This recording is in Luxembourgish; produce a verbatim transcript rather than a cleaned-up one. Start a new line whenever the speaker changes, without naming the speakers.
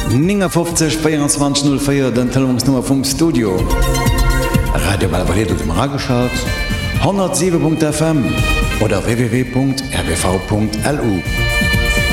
fünfzig vierundzwanzig null vier den Telefonsnummer vom Studio. Radio Balvaredo dem Rageschat, hundertsieben Punkt F M oder w w w Punkt r b v Punkt l u.